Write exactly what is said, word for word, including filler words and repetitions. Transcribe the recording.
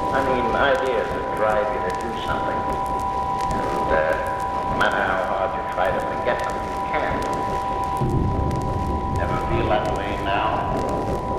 I mean, ideas that drive you to do something. And uh, no matter how hard you try to forget them, you can't. Never feel that way now.